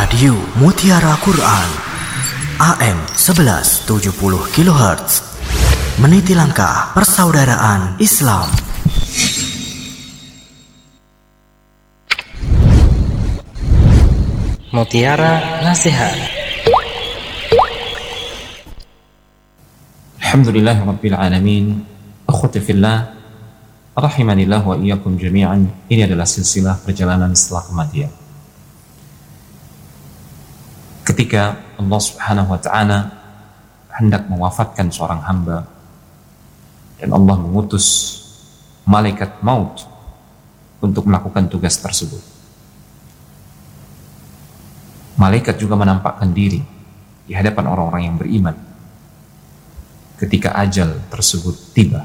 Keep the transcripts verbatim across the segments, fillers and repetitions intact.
Radio Mutiara Quran A M sebelas tujuh puluh kilohertz, meniti langkah persaudaraan Islam. Mutiara Nasihat. Alhamdulillah Rabbil Alamin. Akhwati fillah, rahimanillah wa iyyakum jami'an. Ini adalah silsilah perjalanan setelah kematian. Ketika Allah Subhanahu wa ta'ala hendak mewafatkan seorang hamba dan Allah mengutus malaikat maut untuk melakukan tugas tersebut, malaikat juga menampakkan diri di hadapan orang-orang yang beriman ketika ajal tersebut tiba.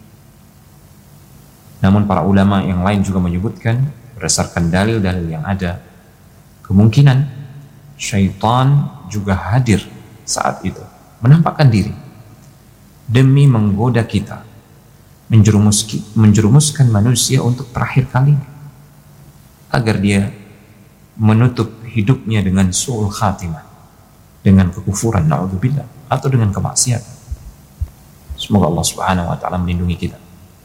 Namun para ulama yang lain juga menyebutkan berdasarkan dalil-dalil yang ada, kemungkinan syaitan juga hadir saat itu, menampakkan diri demi menggoda kita, menjerumus, menjerumuskan manusia untuk terakhir kalinya, agar dia menutup hidupnya dengan su'ul khatimah, dengan kekufuran, na'udzubillah, atau dengan kemaksiatan. Semoga Allah Subhanahu wa ta'ala melindungi kita.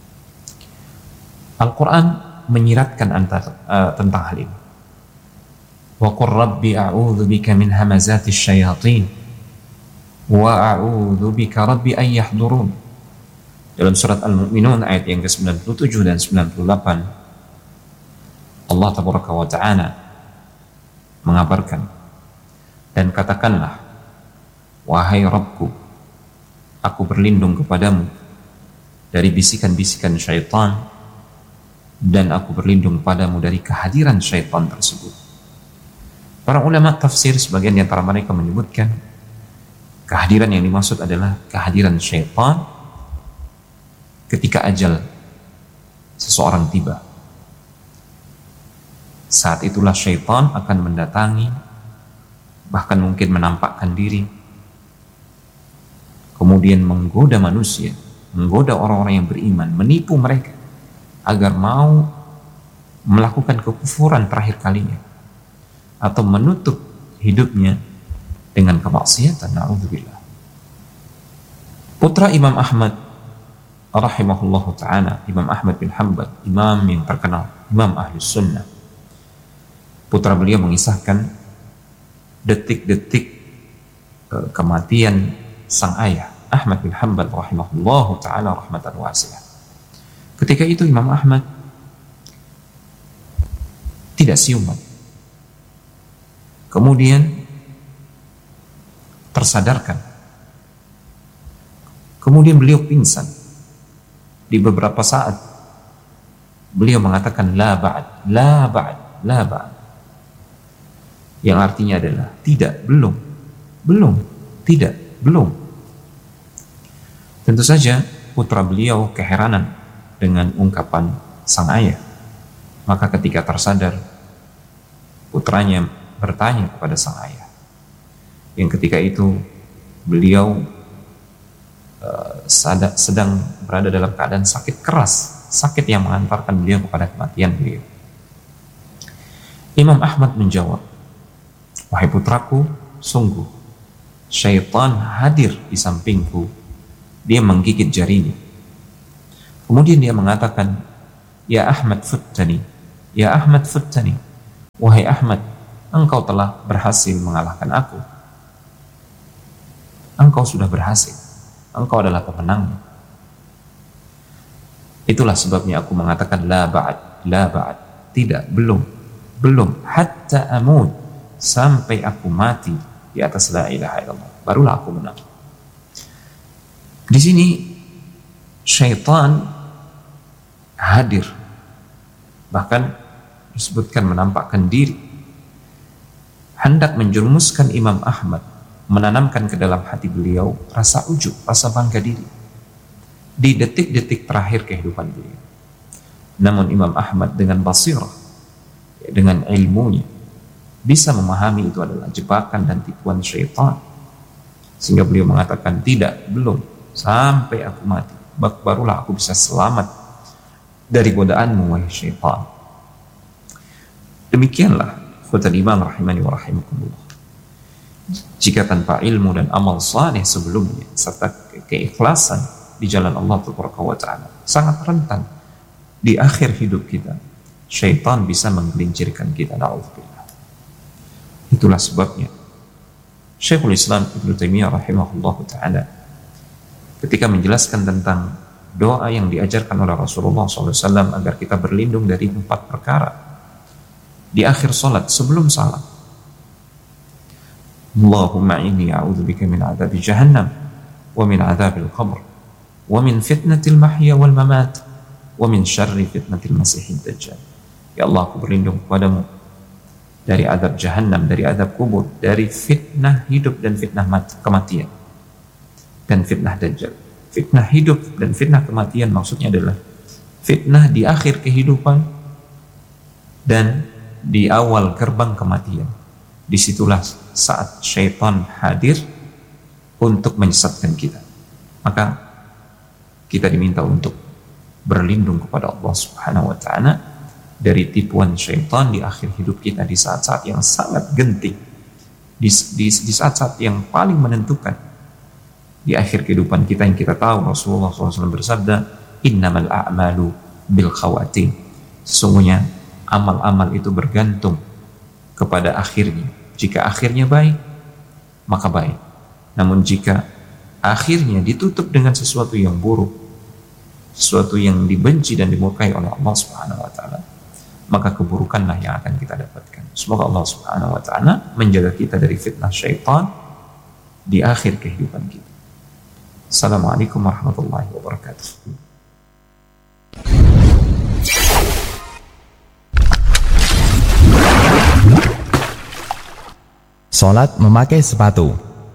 Al-Quran menyiratkan antara, uh, tentang hal ini. Wa qur rabbi a'udzu bika min hamazatis syayatin wa a'udzu bika rabbi an yahdurun. Dalam surat Al-Mu'minun ayat yang ke sembilan puluh tujuh dan sembilan puluh delapan, Allah tabaraka wa ta'ala mengabarkan, dan katakanlah, wahai Rabbku, aku berlindung kepadamu dari bisikan-bisikan syaitan, dan aku berlindung padamu dari kehadiran syaitan tersebut. Para ulama tafsir sebagian di antara mereka menyebutkan kehadiran yang dimaksud adalah kehadiran syaitan ketika ajal seseorang tiba. Saat itulah syaitan akan mendatangi, bahkan mungkin menampakkan diri, kemudian menggoda manusia, menggoda orang-orang yang beriman, menipu mereka agar mau melakukan kekufuran terakhir kalinya, atau menutup hidupnya dengan kemaksiatan, na'udzubillah. Putra Imam Ahmad rahimahullahu ta'ala, Imam Ahmad bin Hanbal, imam yang terkenal, imam Ahlus Sunnah, putra beliau mengisahkan detik-detik uh, kematian sang ayah Ahmad bin Hanbal rahimahullahu ta'ala rahmatan wasi'ah. Ketika itu Imam Ahmad tidak siuman, kemudian tersadarkan, kemudian beliau pingsan. Di beberapa saat beliau mengatakan la ba'd, la ba'd, la ba'd, yang artinya adalah tidak, belum, belum, tidak, belum. Tentu saja putra beliau keheranan dengan ungkapan sang ayah. Maka ketika tersadar, putranya bertanya kepada sang ayah, yang ketika itu beliau uh, sada, sedang berada dalam keadaan sakit keras, sakit yang mengantarkan beliau kepada kematian beliau. Imam Ahmad menjawab, wahai putraku, sungguh syaitan hadir di sampingku, dia menggigit jarinya. Kemudian dia mengatakan, ya Ahmad futtani, ya Ahmad futtani, wahai Ahmad, engkau telah berhasil mengalahkan aku. Engkau sudah berhasil. Engkau adalah pemenangnya. Itulah sebabnya aku mengatakan la ba'd, la ba'd, tidak, belum, belum, hatta amut, sampai aku mati di atas la ilaha illallah, barulah aku menang. Di sini syaitan hadir, bahkan disebutkan menampakkan diri, hendak menjerumuskan Imam Ahmad, menanamkan ke dalam hati beliau rasa ujub, rasa bangga diri di detik-detik terakhir kehidupan beliau. Namun Imam Ahmad dengan basirah, dengan ilmunya, bisa memahami itu adalah jebakan dan tipuan syaitan, sehingga beliau mengatakan tidak, belum, sampai aku mati, barulah aku bisa selamat dari godaanmu wahai syaitan. Demikianlah Ikhwatal iman rahimani wa rahimakumullah. Jika tanpa ilmu dan amal saleh sebelumnya serta keikhlasan di jalan Allah Tabaraka wa Ta'ala, sangat rentan di akhir hidup kita syaitan bisa menggelincirkan kita. Na'udzubillah. Itulah sebabnya Syekhul Islam Ibnu Taimiyah rahimahullah ta'ala ketika menjelaskan tentang doa yang diajarkan oleh Rasulullah shallallahu alaihi wasallam agar kita berlindung dari empat perkara di akhir salat sebelum salam. Allahumma inni a'udzubika min adzabi jahannam wa min adzabil qabr wa min fitnatil mahya wal mamat wa min syarri fitnatil masiihid dajjal. Ya Allah, aku berlindung kepadamu dari azab jahannam, dari azab kubur, dari fitnah hidup dan fitnah mati, kematian, dan fitnah dajjal. Fitnah hidup dan fitnah kematian maksudnya adalah fitnah di akhir kehidupan dan di awal gerbang kematian. Disitulah saat syaitan hadir untuk menyesatkan kita. Maka kita diminta untuk berlindung kepada Allah Subhanahu wa Ta'ala dari tipuan syaitan di akhir hidup kita, di saat-saat yang sangat genting, di, di, di saat-saat yang paling menentukan di akhir kehidupan kita, yang kita tahu Rasulullah shallallahu alaihi wasallam bersabda, innamal a'malu bil khawatim, sesungguhnya amal-amal itu bergantung kepada akhirnya. Jika akhirnya baik, maka baik. Namun jika akhirnya ditutup dengan sesuatu yang buruk, sesuatu yang dibenci dan dimurkai oleh Allah Subhanahu wa Ta'ala, maka keburukanlah yang akan kita dapatkan. Semoga Allah Subhanahu wa Ta'ala menjaga kita dari fitnah syaitan di akhir kehidupan kita. Assalamualaikum warahmatullahi wabarakatuh. Salat memakai sepatu.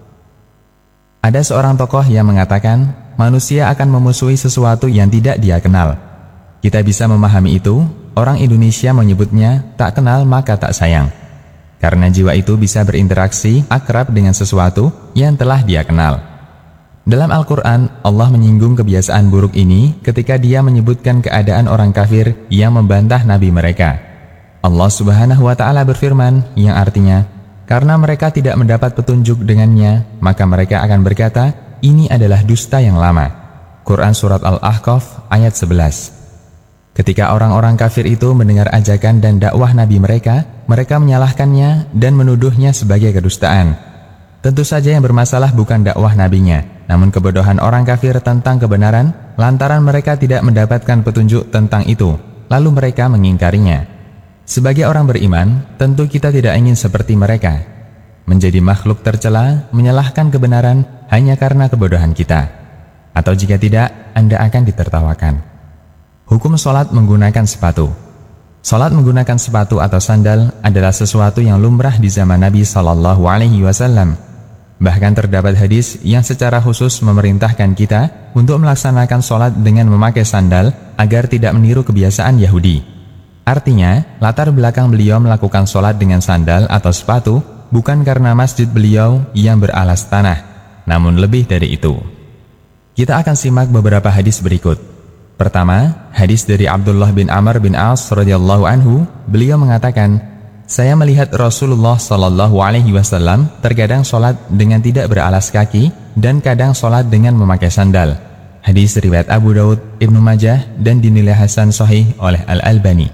Ada seorang tokoh yang mengatakan, manusia akan memusuhi sesuatu yang tidak dia kenal. Kita bisa memahami itu. Orang Indonesia menyebutnya tak kenal maka tak sayang. Karena jiwa itu bisa berinteraksi akrab dengan sesuatu yang telah dia kenal. Dalam Al-Quran, Allah menyinggung kebiasaan buruk ini ketika dia menyebutkan keadaan orang kafir yang membantah Nabi mereka. Allah Subhanahu wa Ta'ala berfirman yang artinya, karena mereka tidak mendapat petunjuk dengannya, maka mereka akan berkata, ini adalah dusta yang lama. Quran Surat Al-Ahqaf ayat sebelas. Ketika orang-orang kafir itu mendengar ajakan dan dakwah Nabi mereka, mereka menyalahkannya dan menuduhnya sebagai kedustaan. Tentu saja yang bermasalah bukan dakwah nabinya, namun kebodohan orang kafir tentang kebenaran, lantaran mereka tidak mendapatkan petunjuk tentang itu, lalu mereka mengingkarinya. Sebagai orang beriman, tentu kita tidak ingin seperti mereka, menjadi makhluk tercela, menyalahkan kebenaran hanya karena kebodohan kita. Atau jika tidak, Anda akan ditertawakan. Hukum sholat menggunakan sepatu. Sholat menggunakan sepatu atau sandal adalah sesuatu yang lumrah di zaman Nabi Shallallahu Alaihi Wasallam. Bahkan terdapat hadis yang secara khusus memerintahkan kita untuk melaksanakan sholat dengan memakai sandal agar tidak meniru kebiasaan Yahudi. Artinya, latar belakang beliau melakukan sholat dengan sandal atau sepatu bukan karena masjid beliau yang beralas tanah, namun lebih dari itu. Kita akan simak beberapa hadis berikut. Pertama, hadis dari Abdullah bin Amr bin As radhiyallahu anhu, beliau mengatakan, saya melihat Rasulullah Shallallahu Alaihi Wasallam terkadang sholat dengan tidak beralas kaki dan kadang sholat dengan memakai sandal. Hadis riwayat Abu Daud, Ibnu Majah dan dinilai hasan sahih oleh Al-Albani.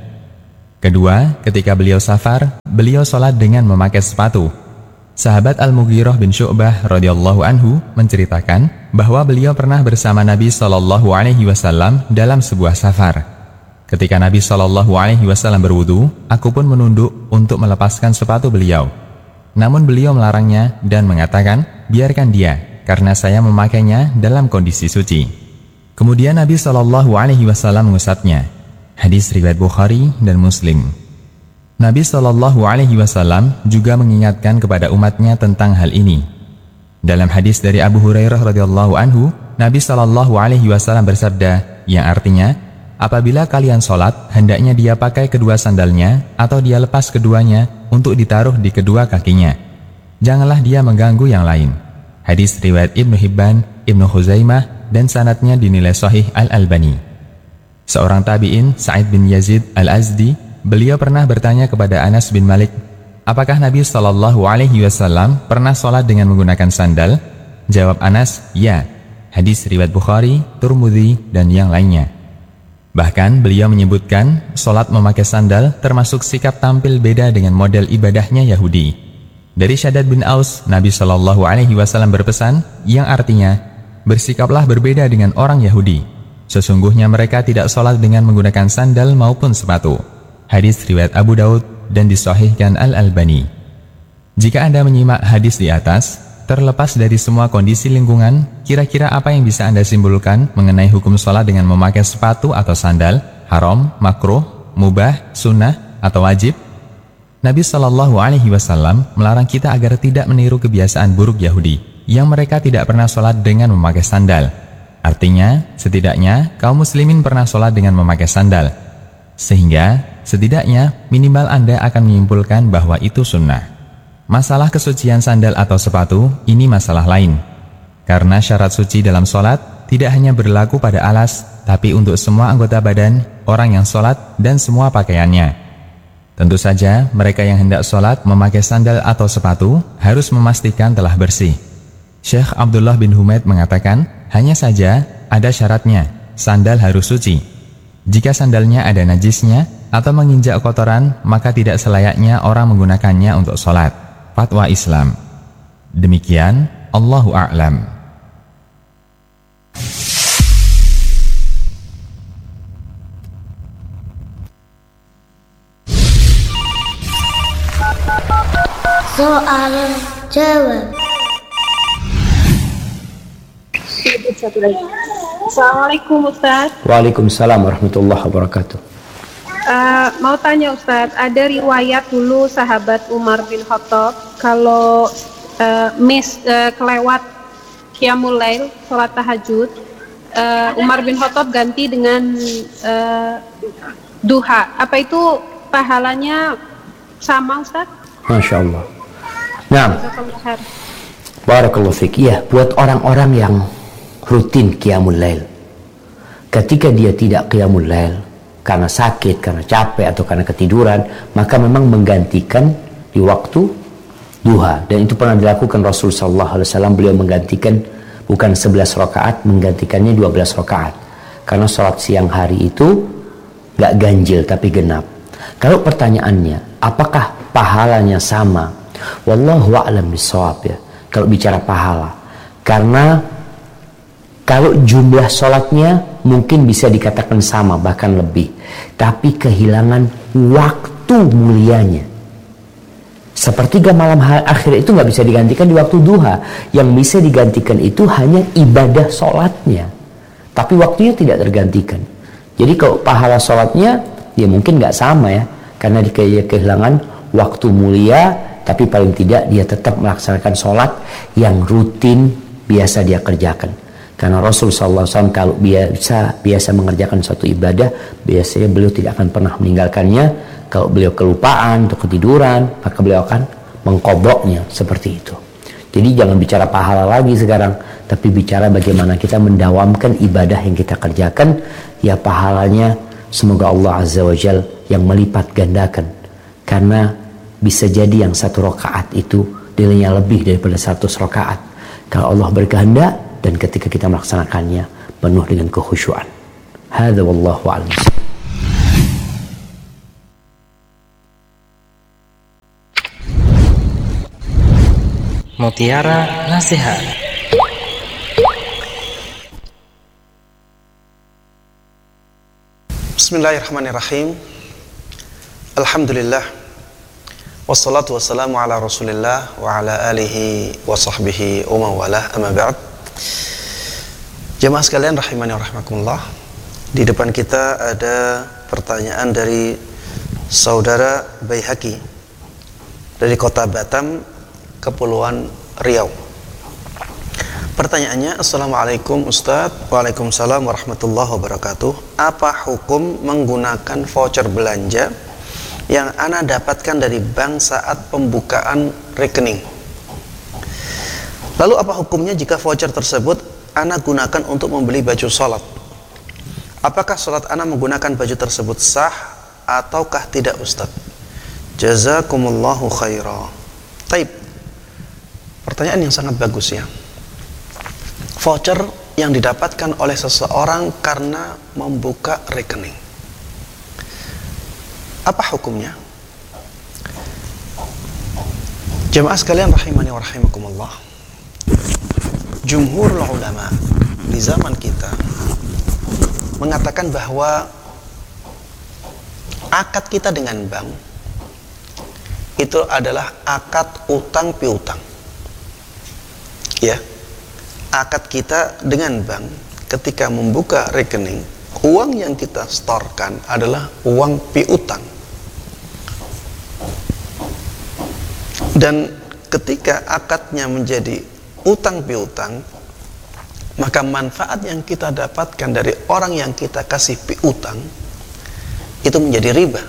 Kedua, ketika beliau safar, beliau sholat dengan memakai sepatu. Sahabat Al-Mughirah bin Syu'bah radhiyallahu anhu menceritakan bahwa beliau pernah bersama Nabi Shallallahu Alaihi Wasallam dalam sebuah safar. Ketika Nabi Shallallahu Alaihi Wasallam berwudu, aku pun menunduk untuk melepaskan sepatu beliau. Namun beliau melarangnya dan mengatakan, biarkan dia, karena saya memakainya dalam kondisi suci. Kemudian Nabi Shallallahu Alaihi Wasallam mengusapnya. Hadis riwayat Bukhari dan Muslim. Nabi Shallallahu Alaihi Wasallam juga mengingatkan kepada umatnya tentang hal ini. Dalam hadis dari Abu Hurairah radhiyallahu anhu, Nabi Shallallahu Alaihi Wasallam bersabda, yang artinya, apabila kalian sholat, hendaknya dia pakai kedua sandalnya atau dia lepas keduanya untuk ditaruh di kedua kakinya. Janganlah dia mengganggu yang lain. Hadis riwayat Ibnu Hibban, Ibnu Khuzaimah dan sanadnya dinilai sahih Al-Albani. Seorang tabi'in, Sa'id bin Yazid Al-Azdi, beliau pernah bertanya kepada Anas bin Malik, apakah Nabi Shallallahu Alaihi Wasallam pernah sholat dengan menggunakan sandal? Jawab Anas, ya. Hadis riwayat Bukhari, Tirmidzi, dan yang lainnya. Bahkan beliau menyebutkan sholat memakai sandal termasuk sikap tampil beda dengan model ibadahnya Yahudi. Dari Syaddad bin Aus, Nabi Shallallahu Alaihi Wasallam berpesan yang artinya, bersikaplah berbeda dengan orang Yahudi. Sesungguhnya mereka tidak sholat dengan menggunakan sandal maupun sepatu. Hadis riwayat Abu Daud dan disahihkan Al-Albani. Jika Anda menyimak hadis di atas, terlepas dari semua kondisi lingkungan, kira-kira apa yang bisa Anda simpulkan mengenai hukum sholat dengan memakai sepatu atau sandal? Haram, makruh, mubah, sunnah, atau wajib? Nabi Shallallahu Alaihi Wasallam melarang kita agar tidak meniru kebiasaan buruk Yahudi, yang mereka tidak pernah sholat dengan memakai sandal. Artinya, setidaknya kaum muslimin pernah sholat dengan memakai sandal. Sehingga, setidaknya minimal Anda akan menyimpulkan bahwa itu sunnah. Masalah kesucian sandal atau sepatu, ini masalah lain. Karena syarat suci dalam sholat tidak hanya berlaku pada alas, tapi untuk semua anggota badan, orang yang sholat, dan semua pakaiannya. Tentu saja, mereka yang hendak sholat memakai sandal atau sepatu harus memastikan telah bersih. Syekh Abdullah bin Humaid mengatakan, hanya saja ada syaratnya, sandal harus suci. Jika sandalnya ada najisnya atau menginjak kotoran, maka tidak selayaknya orang menggunakannya untuk sholat. Fatwa Islam. Demikian, Allahu a'lam. Soal jawab. Assalamualaikum Ustaz. Waalaikumsalam warahmatullahi wabarakatuh. Uh, mau tanya Ustaz, ada riwayat dulu sahabat Umar bin Khattab kalau uh, miss uh, kelewat Qiyamul Lail, sholat tahajud, uh, Umar bin Khattab ganti dengan uh, duha. Apa itu pahalanya sama Ustaz? Masya Allah. Nah, barakallahu fiik. Ya, buat orang-orang yang rutin Qiyamul Lail, ketika dia tidak Qiyamul Lail karena sakit, karena capek, atau karena ketiduran, maka memang menggantikan di waktu duha. Dan itu pernah dilakukan Rasul sallallahu alaihi wasallam. Beliau menggantikan bukan sebelas rakaat, menggantikannya dua belas rakaat. Karena sholat siang hari itu gak ganjil tapi genap. Kalau pertanyaannya, apakah pahalanya sama? Wallahu a'lam bishawab, ya. Kalau bicara pahala, karena kalau jumlah sholatnya mungkin bisa dikatakan sama, bahkan lebih, tapi kehilangan waktu mulianya. Sepertiga malam akhir itu nggak bisa digantikan di waktu duha. Yang bisa digantikan itu hanya ibadah sholatnya, tapi waktunya tidak tergantikan. Jadi kalau pahala sholatnya, ya mungkin nggak sama, ya, karena dia kehilangan waktu mulia, tapi paling tidak dia tetap melaksanakan sholat yang rutin biasa dia kerjakan. Karena Rasul sallallahu alaihi wasallam kalau biasa biasa mengerjakan suatu ibadah, biasanya beliau tidak akan pernah meninggalkannya. Kalau beliau kelupaan atau ketiduran, maka beliau akan mengqadha'nya, seperti itu. Jadi jangan bicara pahala lagi sekarang, tapi bicara bagaimana kita mendawamkan ibadah yang kita kerjakan, ya pahalanya semoga Allah Azza wa Jalla yang melipat gandakan. Karena bisa jadi yang satu rakaat itu nilainya lebih daripada seratus rakaat. Kalau Allah berkehendak, dan ketika kita melaksanakannya penuh dengan kekhusyuan. Hadza wallahu a'lam. Mutiara Nasihat. Bismillahirrahmanirrahim. Alhamdulillah. Wassalatu wassalamu ala Rasulillah wa ala alihi wa sahbihi wa mawalah, amma ba'd. Jemaah sekalian rahimani wa rahmakumullah. Di depan kita ada pertanyaan dari saudara Baihaqi dari kota Batam, Kepulauan Riau. Pertanyaannya, Assalamualaikum Ustaz. Waalaikumsalam warahmatullahi wabarakatuh. Apa hukum menggunakan voucher belanja yang ana dapatkan dari bank saat pembukaan rekening? Lalu apa hukumnya jika voucher tersebut ana gunakan untuk membeli baju sholat? Apakah sholat ana menggunakan baju tersebut sah ataukah tidak Ustaz? Jazakumullahu khaira. Taib. Pertanyaan yang sangat bagus ya. Voucher yang didapatkan oleh seseorang karena membuka rekening. Apa hukumnya? Jemaah sekalian rahimani wa rahimakumullah. Jumhur ulama di zaman kita mengatakan bahwa akad kita dengan bank itu adalah akad utang piutang. Ya. Akad kita dengan bank ketika membuka rekening, uang yang kita setorkan adalah uang piutang. Dan ketika akadnya menjadi utang piutang, maka manfaat yang kita dapatkan dari orang yang kita kasih piutang itu menjadi riba.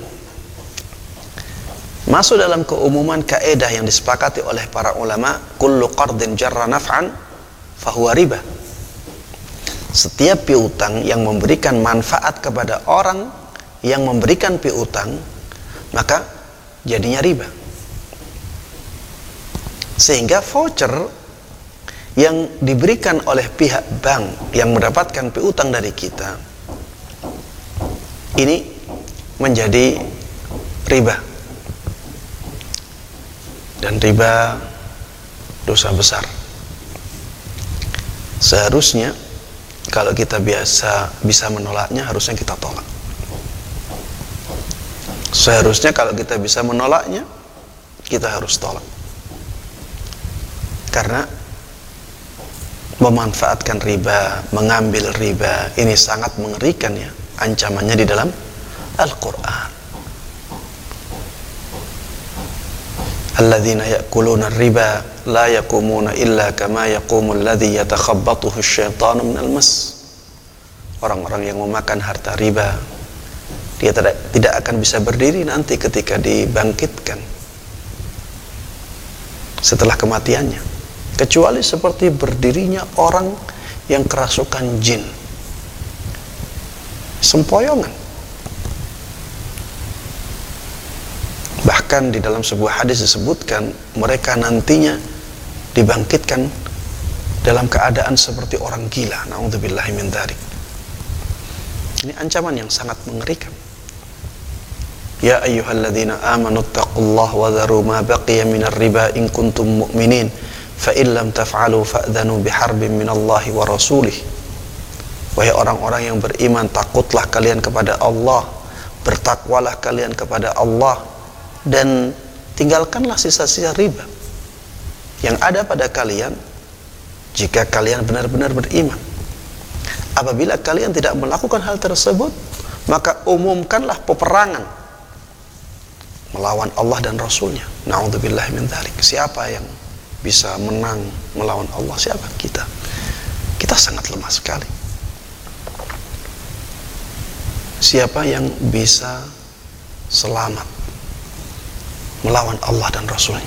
Masuk dalam keumuman kaedah yang disepakati oleh para ulama, kullu qardin jarra naf'an fahuwa riba. Setiap piutang yang memberikan manfaat kepada orang yang memberikan piutang, maka jadinya riba. Sehingga voucher yang diberikan oleh pihak bank yang mendapatkan piutang dari kita ini menjadi riba, dan riba dosa besar. Seharusnya kalau kita biasa bisa menolaknya, harusnya kita tolak. Seharusnya kalau kita bisa menolaknya, kita harus tolak. Karena memanfaatkan riba, mengambil riba, ini sangat mengerikan ya, ancamannya di dalam Al-Quran. Alladzina ya'kuluna riba la yaqumuna illa kama yaqumul ladzi yatakhabbathu asyaitanu minal mas. Orang-orang yang memakan harta riba, dia tidak, tidak akan bisa berdiri nanti ketika dibangkitkan setelah kematiannya, kecuali seperti berdirinya orang yang kerasukan jin, sempoyongan. Bahkan di dalam sebuah hadis disebutkan mereka nantinya dibangkitkan dalam keadaan seperti orang gila. Na'udzubillahi min dzalik. Ini ancaman yang sangat mengerikan. Ya ayyuhalladzina amanu taqullaha wa dharu ma baqiya minar riba in kuntum mu'minin fa in lam taf'alu fa'dhanu biharbin minallahi wa rasulih. Wahai orang-orang yang beriman, takutlah kalian kepada Allah, bertakwalah kalian kepada Allah, dan tinggalkanlah sisa-sisa riba yang ada pada kalian jika kalian benar-benar beriman. Apabila kalian tidak melakukan hal tersebut, maka umumkanlah peperangan melawan Allah dan Rasulnya. Na'udzubillah min dzalik. Siapa yang bisa menang melawan Allah? Siapa? Kita. Kita sangat lemah sekali. Siapa yang bisa selamat melawan Allah dan Rasulnya?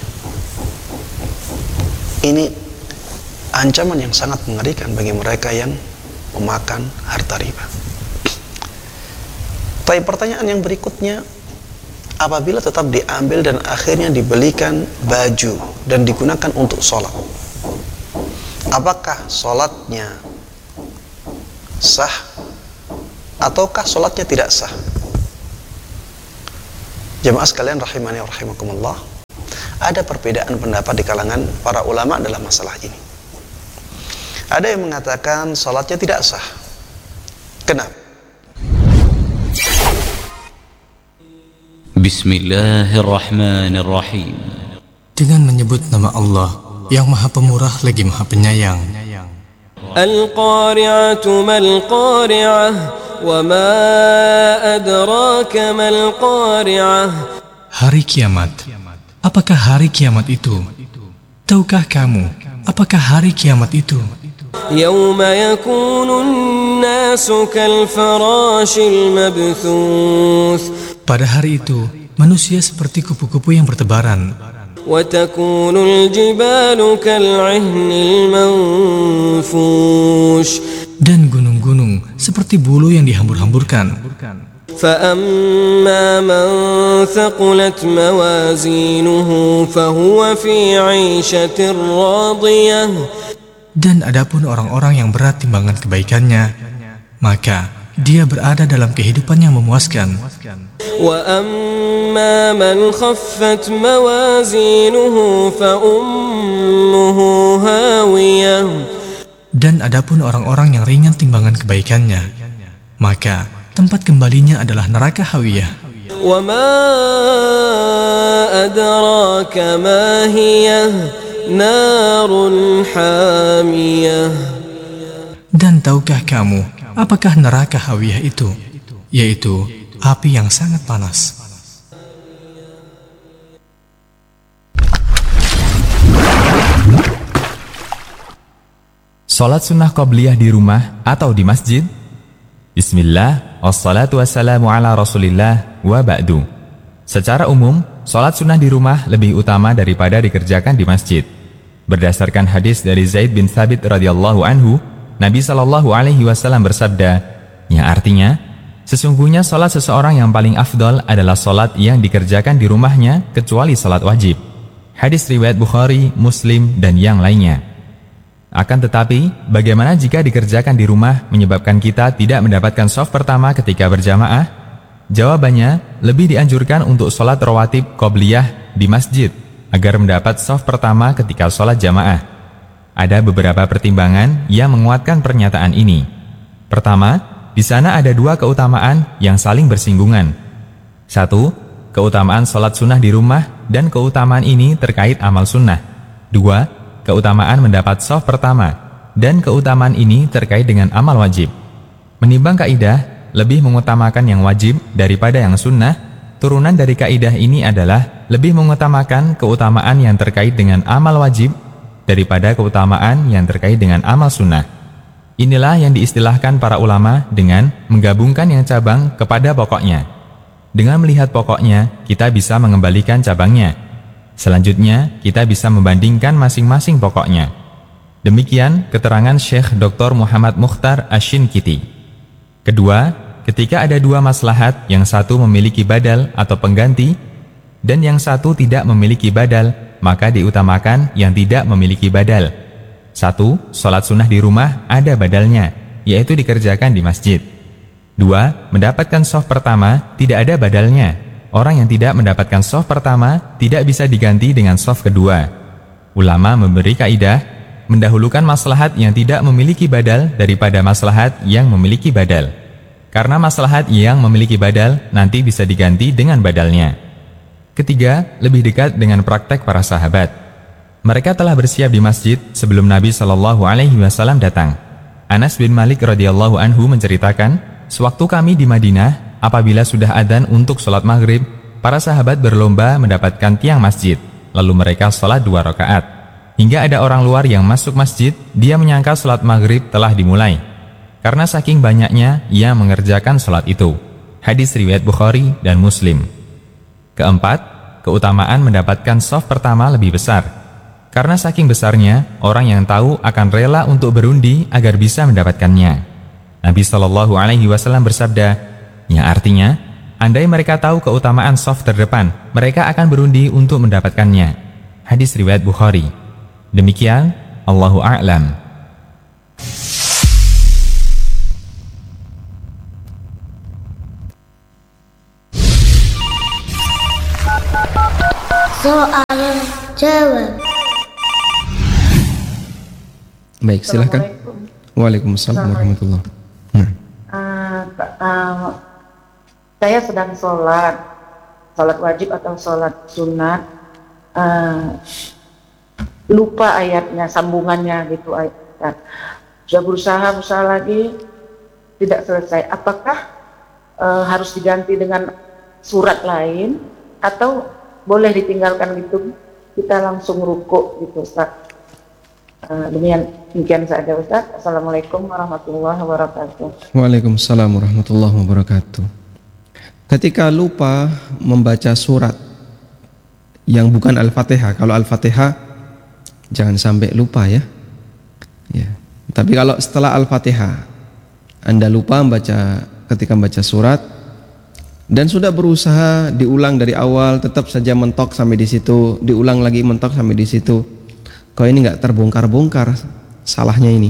Ini ancaman yang sangat mengerikan bagi mereka yang memakan harta riba. Tapi pertanyaan yang berikutnya, apabila tetap diambil dan akhirnya dibelikan baju dan digunakan untuk sholat, apakah sholatnya sah ataukah sholatnya tidak sah? Jemaah sekalian rahimani wa rahimakumullah, ada perbedaan pendapat di kalangan para ulama dalam masalah ini. Ada yang mengatakan salatnya tidak sah. Kenapa? Bismillahirrahmanirrahim. Dengan menyebut nama Allah yang Maha Pemurah lagi Maha Penyayang. Al-Qari'atu mal-Qari'ah wa ma adraka mal-Qari'ah. Hari kiamat. Apakah hari kiamat itu? Tahukah kamu apakah hari kiamat itu? Yawma yakunun nasu kal-farashil mabthuth. Pada hari itu manusia seperti kupu-kupu yang bertebaran. Wa takunul jibalu kal-'ihnil manfush. Dan gunung-gunung seperti bulu yang dihambur-hamburkan. فأما من ثقلت موازينه فهو في عيشة راضية. Dan adapun orang-orang yang berat timbangan kebaikannya, maka dia berada dalam kehidupan yang memuaskan. وأما من خفت موازينه فأمه هاوية. Dan adapun orang-orang yang ringan timbangan kebaikannya, maka tempat kembalinya adalah neraka hawiyah. وما أدراك ما هي نار حامية. Dan tahukah kamu apakah neraka hawiyah itu? Yaitu api yang sangat panas. Salat sunnah qobliyah di rumah atau di masjid? Bismillah, wassalatu wassalamu ala rasulillah, wa ba'du. Secara umum, salat sunnah di rumah lebih utama daripada dikerjakan di masjid. Berdasarkan hadis dari Zaid bin Thabit radhiyallahu anhu, Nabi shallallahu alaihi wasallam bersabda, yang artinya, sesungguhnya salat seseorang yang paling afdol adalah salat yang dikerjakan di rumahnya kecuali salat wajib. Hadis riwayat Bukhari, Muslim, dan yang lainnya. Akan tetapi, bagaimana jika dikerjakan di rumah menyebabkan kita tidak mendapatkan shaf pertama ketika berjamaah? Jawabannya, lebih dianjurkan untuk sholat rawatib qobliyah di masjid, agar mendapat shaf pertama ketika sholat jamaah. Ada beberapa pertimbangan yang menguatkan pernyataan ini. Pertama, di sana ada dua keutamaan yang saling bersinggungan. Satu, keutamaan sholat sunnah di rumah, dan keutamaan ini terkait amal sunnah. Dua, keutamaan mendapat shaf pertama, dan keutamaan ini terkait dengan amal wajib. Menimbang kaidah, lebih mengutamakan yang wajib daripada yang sunnah, turunan dari kaidah ini adalah lebih mengutamakan keutamaan yang terkait dengan amal wajib daripada keutamaan yang terkait dengan amal sunnah. Inilah yang diistilahkan para ulama dengan menggabungkan yang cabang kepada pokoknya. Dengan melihat pokoknya, kita bisa mengembalikan cabangnya. Selanjutnya, kita bisa membandingkan masing-masing pokoknya. Demikian keterangan Syekh Doktor Muhammad Mukhtar Ashinkiti. Kedua, ketika ada dua maslahat, yang satu memiliki badal atau pengganti, dan yang satu tidak memiliki badal, maka diutamakan yang tidak memiliki badal. Satu, sholat sunnah di rumah ada badalnya, yaitu dikerjakan di masjid. Dua, mendapatkan shaf pertama tidak ada badalnya. Orang yang tidak mendapatkan shaf pertama tidak bisa diganti dengan shaf kedua. Ulama memberi kaidah, mendahulukan maslahat yang tidak memiliki badal daripada maslahat yang memiliki badal. Karena maslahat yang memiliki badal nanti bisa diganti dengan badalnya. Ketiga, lebih dekat dengan praktek para sahabat. Mereka telah bersiap di masjid sebelum Nabi shallallahu alaihi wasallam datang. Anas bin Malik radhiyallahu anhu menceritakan, sewaktu kami di Madinah, apabila sudah adzan untuk sholat maghrib, para sahabat berlomba mendapatkan tiang masjid, lalu mereka sholat dua rakaat. Hingga ada orang luar yang masuk masjid, dia menyangka sholat maghrib telah dimulai, karena saking banyaknya yang mengerjakan sholat itu. Hadis riwayat Bukhari dan Muslim. Keempat, keutamaan mendapatkan shaf pertama lebih besar, karena saking besarnya, orang yang tahu akan rela untuk berundi agar bisa mendapatkannya. Nabi shallallahu alaihi wasallam bersabda, yang artinya, andai mereka tahu keutamaan shaf terdepan, mereka akan berundi untuk mendapatkannya. Hadis riwayat Bukhari. Demikian, Allahu a'lam. Soal jawab. Baik, silakan. Waalaikumsalam warahmatullahi wabarakatuh. Uh, uh, saya sedang sholat, sholat wajib atau sholat sunat, uh, lupa ayatnya, sambungannya gitu ayat. Sudah berusaha, berusaha lagi, tidak selesai. Apakah uh, harus diganti dengan surat lain atau boleh ditinggalkan gitu, kita langsung rukuk gitu, Ustaz? Uh, demikian, demikian saja, Ustaz. Assalamualaikum warahmatullahi wabarakatuh. Waalaikumsalam warahmatullahi wabarakatuh. Ketika lupa membaca surat yang bukan Al-Fatihah, kalau Al-Fatihah jangan sampai lupa ya. Ya. Tapi kalau setelah Al-Fatihah Anda lupa membaca ketika membaca surat, dan sudah berusaha diulang dari awal, tetap saja mentok sampai di situ, diulang lagi mentok sampai di situ. Kok ini nggak terbongkar-bongkar salahnya ini?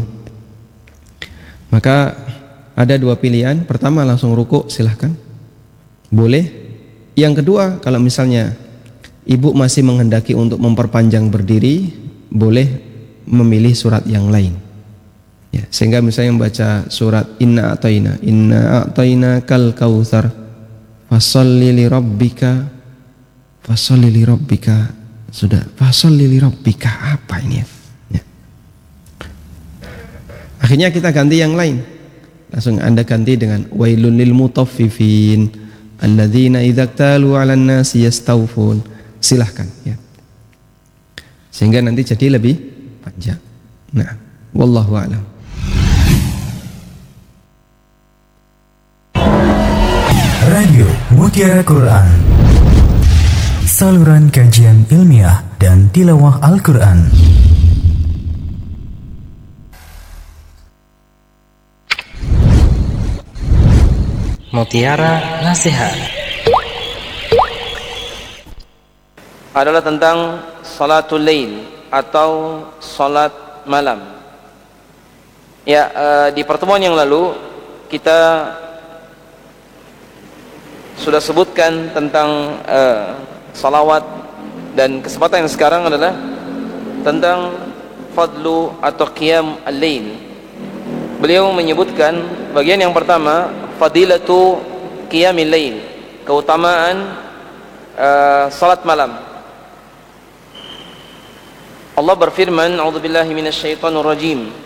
Maka ada dua pilihan. Pertama, langsung ruku, silahkan, boleh. Yang kedua, kalau misalnya ibu masih menghendaki untuk memperpanjang berdiri, boleh memilih surat yang lain. Ya, sehingga misalnya membaca surat Inna A'tayna, Inna A'tayna kal kautsar, Fasalli li rabbika, Fasalli li rabbika. Sudah, Fasalli li rabbika, apa ini ya? Ya. Akhirnya kita ganti yang lain. Langsung Anda ganti dengan wailul lil mutaffifin alladzina idza iktalu 'alan nasi yastawfun. Silahkan ya. Sehingga nanti jadi lebih panjang. Nah, wallahu a'lam. Radio Mutiara Quran, saluran kajian ilmiah dan tilawah Al-Quran. Mutiara Nasihat adalah tentang salatul lail atau salat malam. Ya, uh, di pertemuan yang lalu kita sudah sebutkan tentang uh, salawat, dan kesempatan yang sekarang adalah tentang fadlu atau qiyam al-lail. Beliau menyebutkan bagian yang pertama, fadilatu qiyamil lail, keutamaan uh, salat malam. Allah berfirman, a'udzubillahi minasyaitonir rajim,